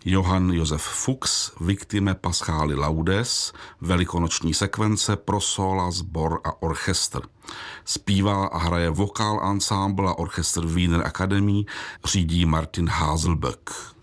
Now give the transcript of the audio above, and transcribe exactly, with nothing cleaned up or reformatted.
Johann Josef Fuchs, Victime Paschali Laudes, velikonoční sekvence pro sóla, sbor a orchestr. Zpívá a hraje vokál ensemble a orchestr Wiener Akademie, řídí Martin Haselböck.